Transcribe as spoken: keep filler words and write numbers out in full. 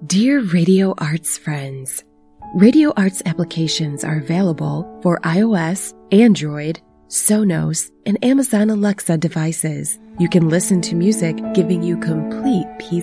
Dear Radio Arts friends, Radio Arts applications are available for iOS, Android, Sonos, and Amazon Alexa devices. You can listen to music giving you complete peace